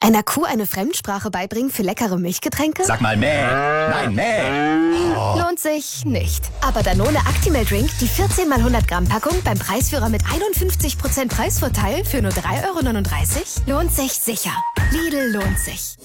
Einer Kuh eine Fremdsprache beibringen für leckere Milchgetränke? Sag mal mäh. Nein, mäh. Oh. Lohnt sich nicht. Aber Danone Actimel Drink, die 14 x 100 Gramm Packung beim Preisführer mit 51% Preisvorteil für nur 3,39 € lohnt sich sicher. Lidl lohnt sich.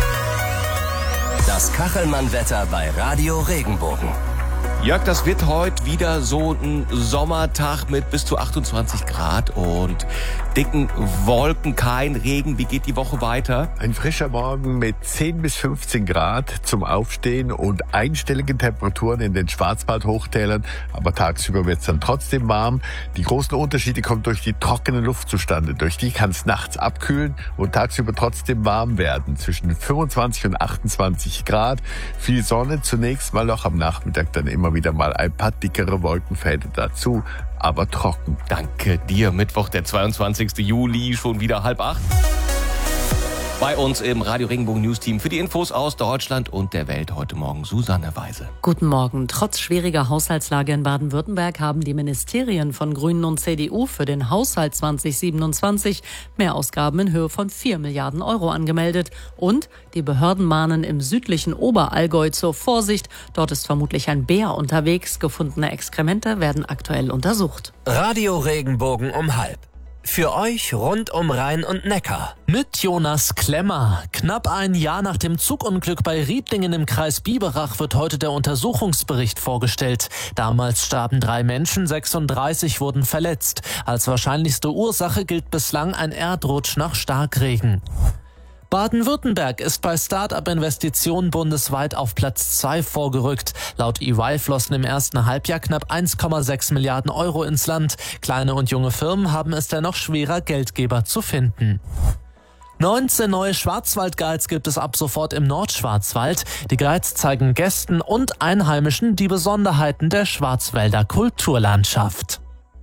Das Kachelmann-Wetter bei Radio Regenbogen. Jörg, das wird heute wieder so ein Sommertag mit bis zu 28 Grad und dicken Wolken, kein Regen. Wie geht die Woche weiter? Ein frischer Morgen mit 10 bis 15 Grad zum Aufstehen und einstellige Temperaturen in den Schwarzwald-Hochtälern. Aber tagsüber wird es dann trotzdem warm. Die großen Unterschiede kommen durch die trockene Luft zustande. Durch die kann es nachts abkühlen und tagsüber trotzdem warm werden. Zwischen 25 und 28 Grad. Viel Sonne zunächst mal noch, am Nachmittag dann immer wieder mal ein paar dickere Wolkenfelder dazu, aber trocken. Danke dir. Mittwoch, der 22. Juli, schon wieder 7:30. Bei uns im Radio Regenbogen News Team für die Infos aus Deutschland und der Welt heute Morgen Susanne Weise. Guten Morgen. Trotz schwieriger Haushaltslage in Baden-Württemberg haben die Ministerien von Grünen und CDU für den Haushalt 2027 Mehrausgaben in Höhe von 4 Milliarden Euro angemeldet. Und die Behörden mahnen im südlichen Oberallgäu zur Vorsicht. Dort ist vermutlich ein Bär unterwegs. Gefundene Exkremente werden aktuell untersucht. Radio Regenbogen um 7:30. Für euch rund um Rhein und Neckar. Mit Jonas Klemmer. Knapp ein Jahr nach dem Zugunglück bei Riedlingen im Kreis Biberach wird heute der Untersuchungsbericht vorgestellt. Damals starben 3 Menschen, 36 wurden verletzt. Als wahrscheinlichste Ursache gilt bislang ein Erdrutsch nach Starkregen. Baden-Württemberg ist bei Start-up-Investitionen bundesweit auf Platz 2 vorgerückt. Laut EY flossen im ersten Halbjahr knapp 1,6 Milliarden Euro ins Land. Kleine und junge Firmen haben es dennoch schwerer, Geldgeber zu finden. 19 neue Schwarzwald-Guides gibt es ab sofort im Nordschwarzwald. Die Guides zeigen Gästen und Einheimischen die Besonderheiten der Schwarzwälder Kulturlandschaft.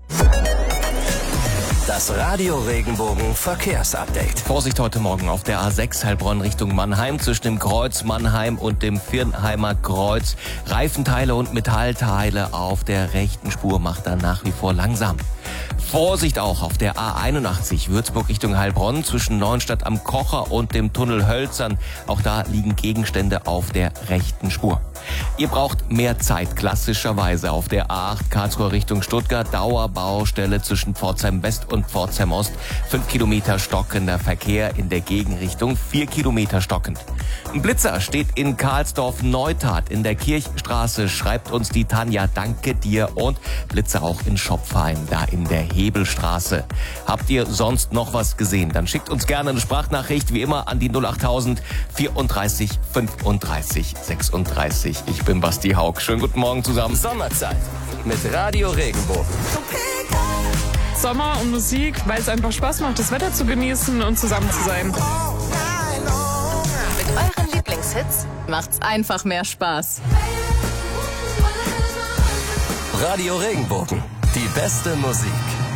Das Radio Regenbogen Verkehrsupdate. Vorsicht heute Morgen auf der A6 Heilbronn Richtung Mannheim zwischen dem Kreuz Mannheim und dem Viernheimer Kreuz. Reifenteile und Metallteile auf der rechten Spur macht dann nach wie vor langsam. Vorsicht auch auf der A81 Würzburg Richtung Heilbronn zwischen Neuenstadt am Kocher und dem Tunnel Hölzern. Auch da liegen Gegenstände auf der rechten Spur. Ihr braucht mehr Zeit, klassischerweise auf der A8 Karlsruhe Richtung Stuttgart. Dauerbaustelle zwischen Pforzheim West und Pforzheim Ost. 5 Kilometer stockender Verkehr in der Gegenrichtung, 4 Kilometer stockend. Ein Blitzer steht in Karlsdorf-Neustadt in der Kirchstraße, schreibt uns die Tanja, danke dir. Und Blitzer auch in Schopfheim, da in der Hebelstraße. Habt ihr sonst noch was gesehen? Dann schickt uns gerne eine Sprachnachricht, wie immer, an die 08000 34 35 36. Ich bin Basti Haug. Schönen guten Morgen zusammen. Sommerzeit mit Radio Regenbogen. Sommer und Musik, weil es einfach Spaß macht, das Wetter zu genießen und zusammen zu sein. Mit euren Lieblingshits macht's einfach mehr Spaß. Radio Regenbogen. Die beste Musik.